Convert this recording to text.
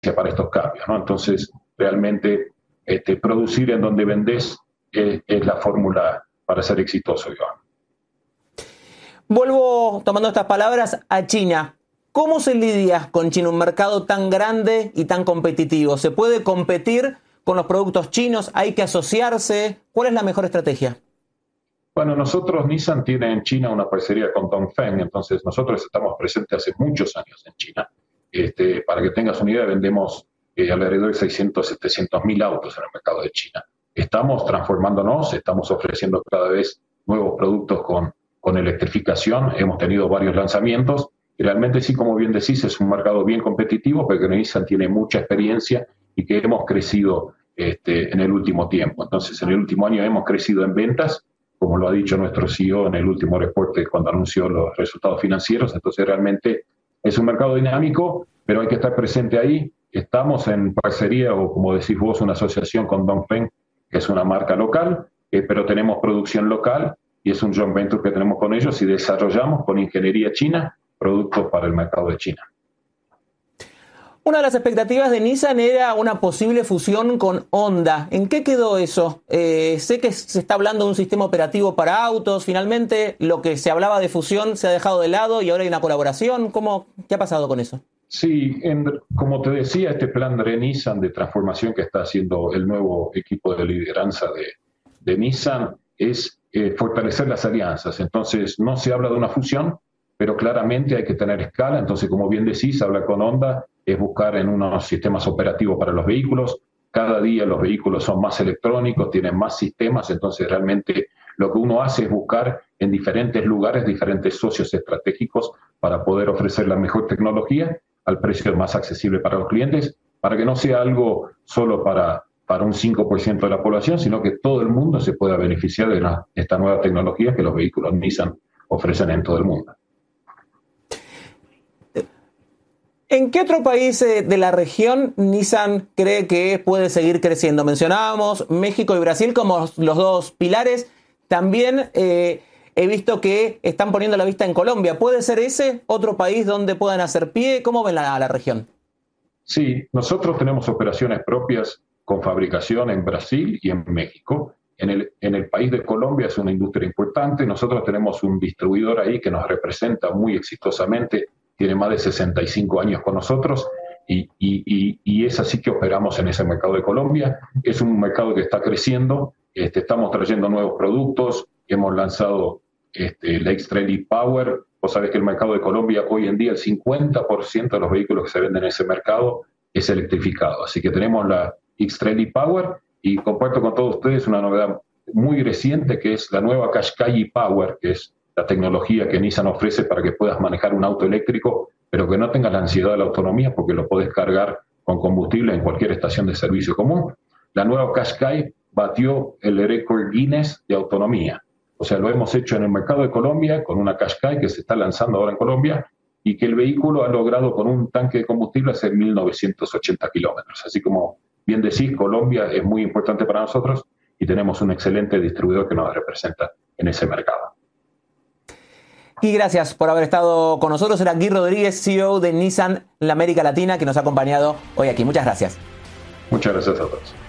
para estos cambios, ¿no? Entonces, realmente producir en donde vendés es la fórmula para ser exitoso, Iván. Vuelvo, tomando estas palabras, a China. ¿Cómo se lidia con China, un mercado tan grande y tan competitivo? ¿Se puede competir con los productos chinos? ¿Hay que asociarse? ¿Cuál es la mejor estrategia? Bueno, nosotros, Nissan tiene en China una parcería con Dongfeng, entonces nosotros estamos presentes hace muchos años en China. Para que tengas una idea, vendemos alrededor de 600, 700 mil autos en el mercado de China. Estamos transformándonos, estamos ofreciendo cada vez nuevos productos con electrificación, hemos tenido varios lanzamientos, y realmente sí, como bien decís, es un mercado bien competitivo, pero que Nissan tiene mucha experiencia y que hemos crecido en el último tiempo. Entonces, en el último año hemos crecido en ventas, como lo ha dicho nuestro CEO en el último reporte cuando anunció los resultados financieros. Entonces, realmente es un mercado dinámico, pero hay que estar presente ahí. Estamos en parcería, o como decís vos, una asociación con Dongfeng, que es una marca local, pero tenemos producción local y es un joint venture que tenemos con ellos y desarrollamos con ingeniería china productos para el mercado de China. Una de las expectativas de Nissan era una posible fusión con Honda. ¿En qué quedó eso? Sé que se está hablando de un sistema operativo para autos. Finalmente, lo que se hablaba de fusión se ha dejado de lado y ahora hay una colaboración. ¿Qué ha pasado con eso? Sí, como te decía, este plan de Nissan de transformación que está haciendo el nuevo equipo de lideranza de Nissan es fortalecer las alianzas. Entonces, no se habla de una fusión, pero claramente hay que tener escala. Entonces, como bien decís, habla con Honda, es buscar en unos sistemas operativos para los vehículos. Cada día los vehículos son más electrónicos, tienen más sistemas, entonces realmente lo que uno hace es buscar en diferentes lugares, diferentes socios estratégicos para poder ofrecer la mejor tecnología al precio más accesible para los clientes, para que no sea algo solo para un 5% de la población, sino que todo el mundo se pueda beneficiar de esta nueva tecnología que los vehículos Nissan ofrecen en todo el mundo. ¿En qué otro país de la región Nissan cree que puede seguir creciendo? Mencionábamos México y Brasil como los dos pilares. También he visto que están poniendo la vista en Colombia. ¿Puede ser ese otro país donde puedan hacer pie? ¿Cómo ven la región? Sí, nosotros tenemos operaciones propias con fabricación en Brasil y en México. En el país de Colombia es una industria importante. Nosotros tenemos un distribuidor ahí que nos representa muy exitosamente. Tiene más de 65 años con nosotros y es así que operamos en ese mercado de Colombia. Es un mercado que está creciendo, estamos trayendo nuevos productos, hemos lanzado la X-Trail e-Power. Vos sabés que el mercado de Colombia hoy en día el 50% de los vehículos que se venden en ese mercado es electrificado. Así que tenemos la X-Trail e-Power y comparto con todos ustedes una novedad muy reciente que es la nueva Qashqai e-Power, que es la tecnología que Nissan ofrece para que puedas manejar un auto eléctrico, pero que no tengas la ansiedad de la autonomía porque lo puedes cargar con combustible en cualquier estación de servicio común. La nueva Qashqai batió el récord Guinness de autonomía. O sea, lo hemos hecho en el mercado de Colombia con una Qashqai que se está lanzando ahora en Colombia y que el vehículo ha logrado con un tanque de combustible hacer 1.980 kilómetros. Así como bien decís, Colombia es muy importante para nosotros y tenemos un excelente distribuidor que nos representa en ese mercado. Y gracias por haber estado con nosotros. Era Guy Rodríguez, CEO de Nissan en la América Latina, que nos ha acompañado hoy aquí. Muchas gracias. Muchas gracias a todos.